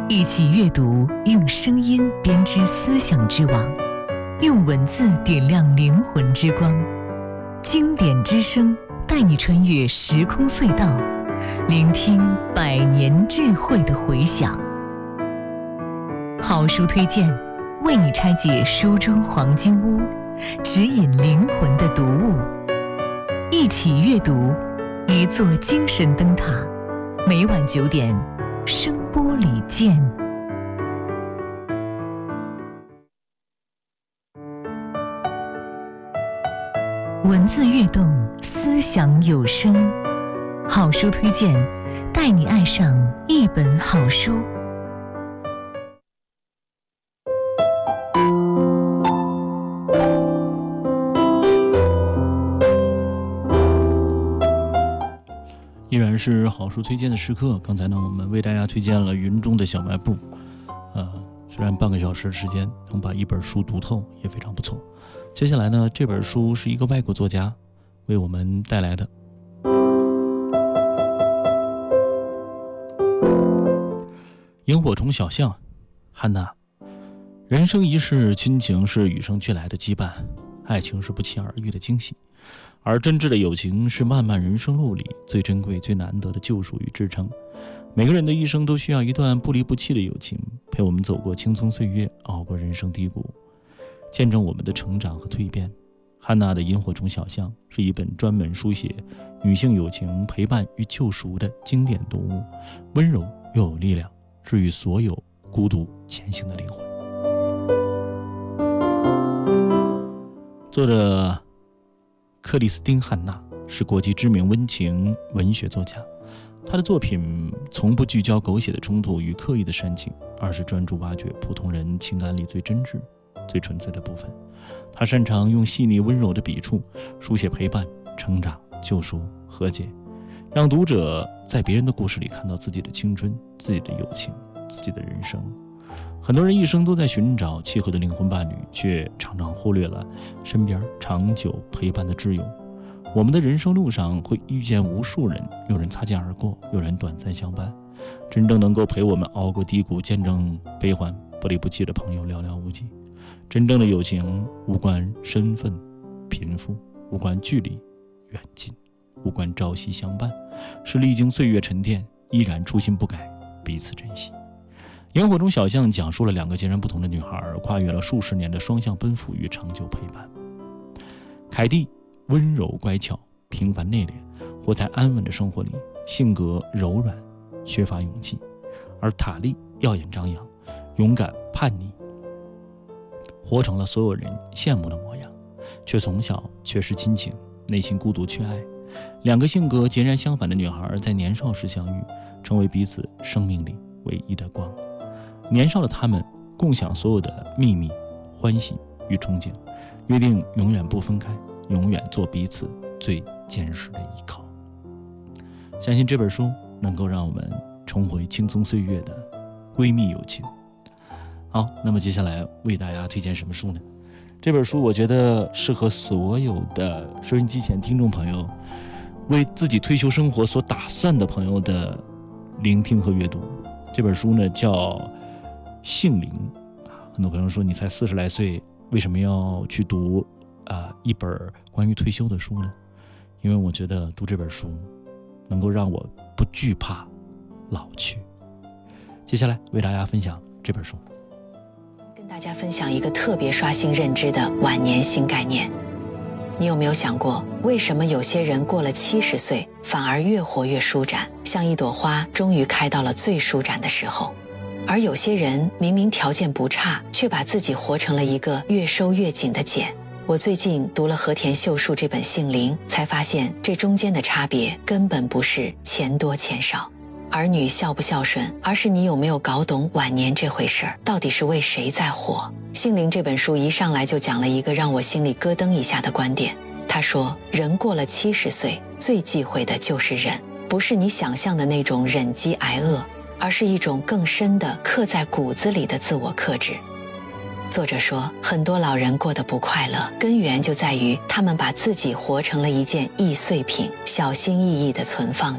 一起阅读，用声音编织思想之网，用文字点亮灵魂之光。经典之声带你穿越时空隧道，聆听百年智慧的回响。好书推荐，为你拆解书中黄金屋，指引灵魂的读物。一起阅读，一座精神灯塔。每晚9点，声波里见。文字跃动，思想有声。好书推荐，带你爱上一本好书。 依然是好书推荐的时刻。刚才呢，我们为大家推荐了《云中的小卖部》。虽然半个小时的时间能把一本书读透，也非常不错。接下来呢，这本书是一个外国作家为我们带来的。萤火虫小象，汉娜。人生一世，亲情是与生俱来的羁绊，爱情是不期而遇的惊喜，而真挚的友情是漫漫人生路里最珍贵、最难得的救赎与支撑。每个人的一生都需要一段不离不弃的友情，陪我们走过青葱岁月，熬过人生低谷，见证我们的成长和蜕变。汉娜的《萤火虫小象》是一本专门书写女性友情、陪伴与救赎的经典读物，温柔又有力量，治愈所有孤独前行的灵魂。作者克里斯汀·汉娜是国际知名温情文学作家，他的作品从不聚焦狗血的冲突与刻意的煽情，而是专注挖掘普通人情感里最真挚、最纯粹的部分。他擅长用细腻温柔的笔触书写陪伴、成长、救赎、和解，让读者在别人的故事里看到自己的青春、自己的友情、自己的人生。很多人一生都在寻找契合的灵魂伴侣，却常常忽略了身边长久陪伴的挚友。我们的人生路上会遇见无数人，有人擦肩而过，有人短暂相伴，真正能够陪我们熬过低谷、见证悲欢、不离不弃的朋友寥寥无几。真正的友情无关身份贫富，无关距离远近，无关朝夕相伴，是历经岁月沉淀依然初心不改，彼此珍惜。萤火虫小象讲述了两个截然不同的女孩跨越了数十年的双向奔赴与长久陪伴。凯蒂温柔乖巧，平凡内敛，活在安稳的生活里，性格柔软，缺乏勇气；而塔莉耀眼张扬，勇敢叛逆，活成了所有人羡慕的模样，却从小缺失亲情，内心孤独缺爱。两个性格截然相反的女孩在年少时相遇，成为彼此生命里唯一的光。年少的她们共享所有的秘密、欢喜与憧憬，约定永远不分开，永远做彼此最坚实的依靠。相信这本书能够让我们重回青葱岁月的闺蜜友情。好，那么接下来为大家推荐什么书呢？这本书我觉得适合所有的收音机前听众朋友，为自己退休生活所打算的朋友的聆听和阅读。这本书呢叫杏林。很多朋友说你才40来岁，为什么要去读一本关于退休的书呢？因为我觉得读这本书能够让我不惧怕老去。接下来为大家分享这本书。 跟大家分享一个特别刷新认知的晚年新概念。你有没有想过，为什么有些人过了70岁反而越活越舒展，像一朵花终于开到了最舒展的时候，而有些人明明条件不差，却把自己活成了一个越收越紧的茧？我最近读了和田秀树这本《杏林》，才发现这中间的差别根本不是钱多钱少，儿女孝不孝顺，而是你有没有搞懂晚年这回事儿，到底是为谁在活。《杏林》这本书一上来就讲了一个让我心里咯噔一下的观点。他说，人过了70岁，最忌讳的就是忍，不是你想象的那种忍饥挨饿，而是一种更深的刻在骨子里的自我克制。作者说，很多老人过得不快乐，根源就在于他们把自己活成了一件易碎品，小心翼翼地存放着。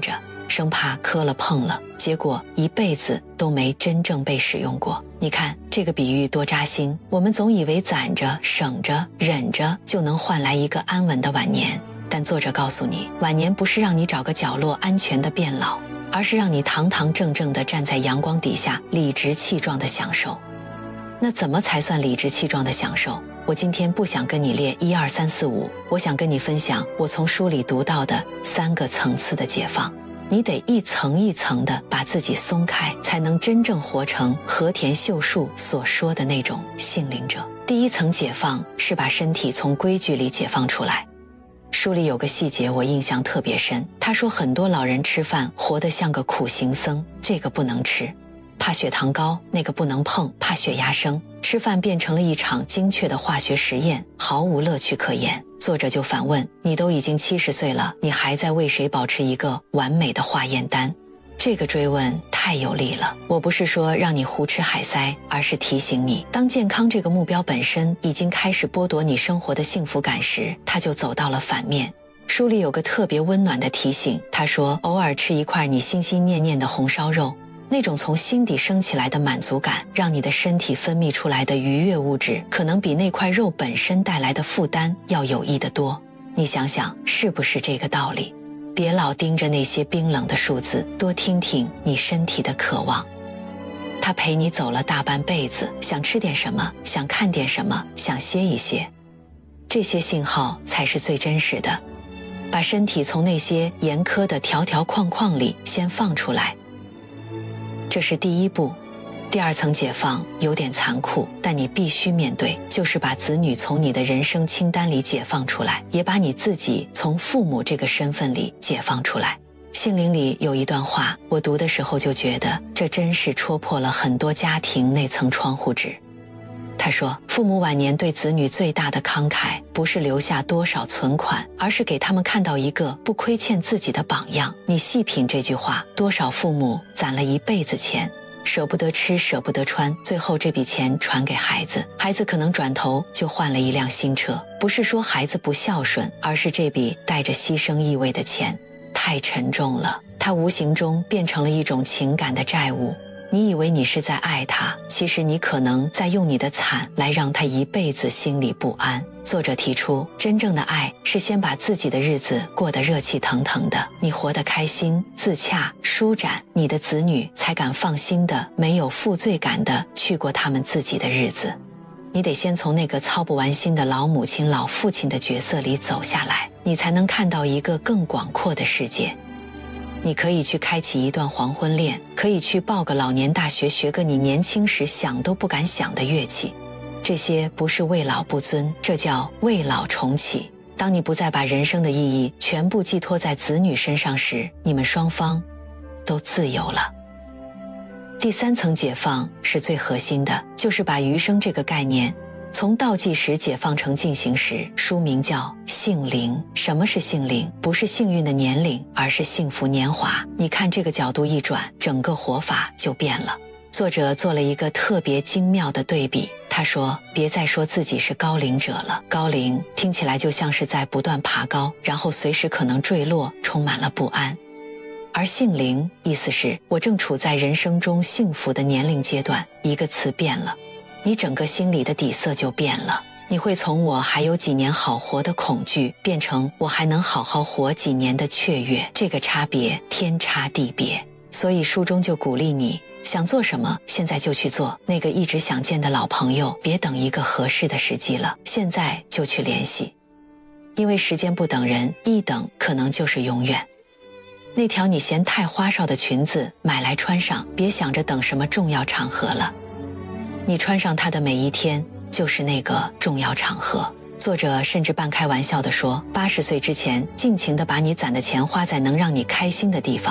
生怕磕了碰了，结果一辈子都没真正被使用过。你看这个比喻多扎心，我们总以为攒着、省着、忍着就能换来一个安稳的晚年，但作者告诉你，晚年不是让你找个角落安全的变老，而是让你堂堂正正地站在阳光底下，理直气壮地享受。那怎么才算理直气壮的享受？我今天不想跟你列1、2、3、4、5，我想跟你分享我从书里读到的3个层次的解放。你得一层一层的把自己松开，才能真正活成和田秀树所说的那种性灵者。第一层解放是把身体从规矩里解放出来。书里有个细节我印象特别深，他说很多老人吃饭活得像个苦行僧，这个不能吃，怕血糖高，那个不能碰，怕血压升，吃饭变成了一场精确的化学实验，毫无乐趣可言。作者就反问，你都已经70岁了，你还在为谁保持一个完美的化验单？这个追问太有力了。我不是说让你胡吃海塞，而是提醒你，当健康这个目标本身已经开始剥夺你生活的幸福感时，它就走到了反面。书里有个特别温暖的提醒，他说偶尔吃一块你心心念念的红烧肉，那种从心底升起来的满足感，让你的身体分泌出来的愉悦物质，可能比那块肉本身带来的负担要有益得多。你想想，是不是这个道理？别老盯着那些冰冷的数字，多听听你身体的渴望。他陪你走了大半辈子，想吃点什么，想看点什么，想歇一歇，这些信号才是最真实的。把身体从那些严苛的条条框框里先放出来，这是第一步。第二层解放有点残酷，但你必须面对，就是把子女从你的人生清单里解放出来，也把你自己从父母这个身份里解放出来。心灵里有一段话，我读的时候就觉得这真是戳破了很多家庭那层窗户纸。他说，父母晚年对子女最大的慷慨，不是留下多少存款，而是给他们看到一个不亏欠自己的榜样。你细品这句话，多少父母攒了一辈子钱，舍不得吃，舍不得穿，最后这笔钱传给孩子，孩子可能转头就换了一辆新车。不是说孩子不孝顺，而是这笔带着牺牲意味的钱太沉重了，它无形中变成了一种情感的债务。你以为你是在爱他，其实你可能在用你的惨来让他一辈子心里不安。作者提出，真正的爱是先把自己的日子过得热气腾腾的，你活得开心、自洽、舒展，你的子女才敢放心的、没有负罪感的去过他们自己的日子。你得先从那个操不完心的老母亲、老父亲的角色里走下来，你才能看到一个更广阔的世界。你可以去开启一段黄昏恋，可以去报个老年大学，学个你年轻时想都不敢想的乐器。这些不是为老不尊，这叫为老重启。当你不再把人生的意义全部寄托在子女身上时，你们双方都自由了。第三层解放是最核心的，就是把余生这个概念从倒计时解放成进行时。书名叫幸龄。什么是幸龄？不是幸运的年龄，而是幸福年华。你看这个角度一转，整个活法就变了。作者做了一个特别精妙的对比，他说，别再说自己是高龄者了，高龄听起来就像是在不断爬高，然后随时可能坠落，充满了不安。而幸龄意思是我正处在人生中幸福的年龄阶段。一个词变了，你整个心里的底色就变了。你会从我还有几年好活的恐惧，变成我还能好好活几年的雀跃。这个差别天差地别。所以书中就鼓励你，想做什么现在就去做。那个一直想见的老朋友，别等一个合适的时机了，现在就去联系。因为时间不等人，一等可能就是永远。那条你嫌太花哨的裙子买来穿上，别想着等什么重要场合了，你穿上它的每一天就是那个重要场合。作者甚至半开玩笑地说，80岁之前尽情地把你攒的钱花在能让你开心的地方。